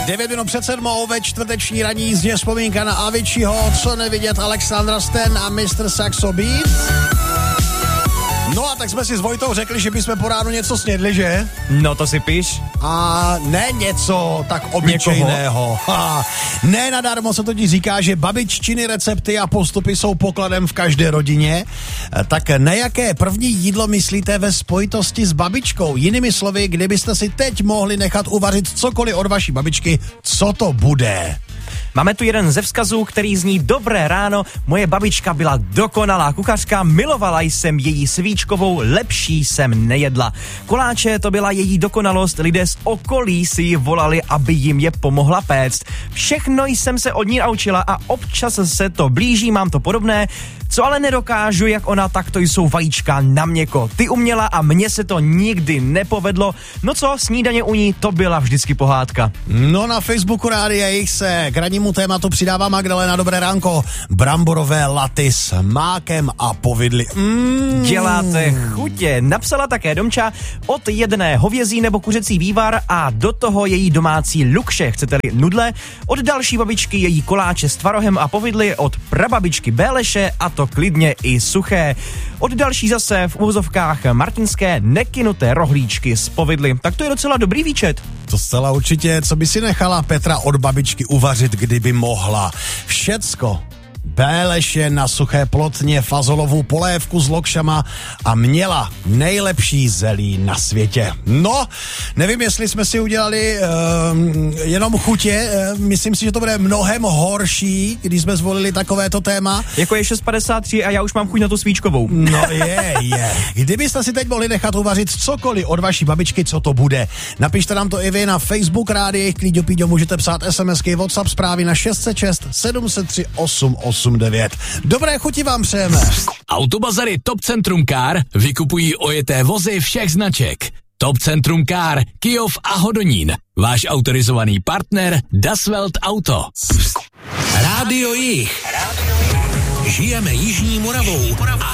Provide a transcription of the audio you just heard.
9 minut před 7 ve čtvrteční ranní jízdě vzpomínka na Aviciiho, Co nevidět, Alexandra Stan a Mr. Saxo Beat. No a tak jsme si s Vojtou řekli, že bychom po ránu něco snědli, že? No to si píš. A ne něco tak obyčejného. Ne nadarmo se totiž říká, že babiččiny recepty a postupy jsou pokladem v každé rodině. Tak na jaké první jídlo myslíte ve spojitosti s babičkou? Jinými slovy, kdybyste si teď mohli nechat uvařit cokoliv od vaší babičky, co to bude? Máme tu jeden ze vzkazů, který zní: Dobré ráno, moje babička byla dokonalá kuchařka, milovala jsem její svíčkovou, lepší jsem nejedla. Koláče, to byla její dokonalost, lidé z okolí si ji volali, aby jim je pomohla péct. Všechno jsem se od ní naučila a občas se to blíží, mám to podobné. Co ale nedokážu, jak ona, tak to jsou vajíčka na měko. Ty uměla a mně se to nikdy nepovedlo. No co, snídaně u ní, to byla vždycky pohádka. No na Facebooku Rádia Jich se k rannímu tématu přidává Magdalena. Dobré ránko. Bramborové laty s mákem a povidly. Děláte chutě. Napsala také Domča: od jedné hovězí nebo kuřecí vývar a do toho její domácí lukše, chcete-li nudle. Od další babičky její koláče s tvarohem a povidly, od prababičky béleše a to klidně i suché. Od další zase v uvozovkách martinské nekynuté rohlíčky s povidly. Tak to je docela dobrý výčet. To zcela určitě. Co by si nechala Petra od babičky uvařit, kdyby mohla? Všecko. Béleše na suché plotně, fazolovou polévku s lokšama a měla nejlepší zelí na světě. No, nevím, jestli jsme si udělali jenom chutě, myslím si, že to bude mnohem horší, když jsme zvolili takovéto téma. Jako je 6:53 a já už mám chuť na tu svíčkovou. No je. Kdybyste si teď mohli nechat uvařit cokoliv od vaší babičky, co to bude? Napište nám to i vy na Facebook Rádia Klíďo Píďo, můžete psát SMSky, WhatsApp zprávy na 606 703 889. Dobré chuti vám přejeme. Autobazary Top Centrum Car vykupují ojeté vozy všech značek. Top Centrum Car, Kyjov a Hodonín. Váš autorizovaný partner Das Welt Auto. Rádio Jich. Žijeme Jižní Moravou a